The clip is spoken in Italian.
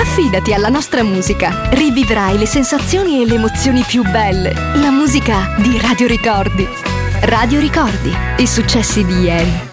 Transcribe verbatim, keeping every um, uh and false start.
Affidati alla nostra musica. Rivivrai le sensazioni e le emozioni più belle. La musica di Radio Ricordi. Radio Ricordi. I successi di ieri.